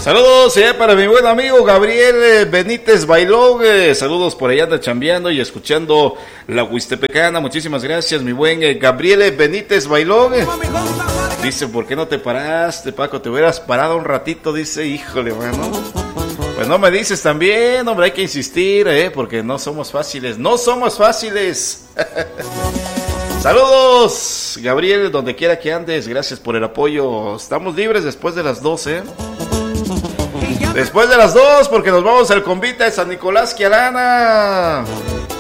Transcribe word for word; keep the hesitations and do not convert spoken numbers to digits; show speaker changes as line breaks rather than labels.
Saludos eh, para mi buen amigo Gabriel Benítez Bailón. Eh, saludos por allá, anda chambeando y escuchando la Huistepecana. Muchísimas gracias, mi buen eh, Gabriel Benítez Bailón. Eh. Dice, ¿por qué no te paraste, Paco? Te hubieras parado un ratito, dice, híjole, mano. Pues no me dices también, hombre, hay que insistir, eh, porque no somos fáciles, no somos fáciles. Saludos, Gabriel, donde quiera que andes, gracias por el apoyo. Estamos libres después de las doce. Después de las dos, porque nos vamos al convite de San Nicolás Quiarana.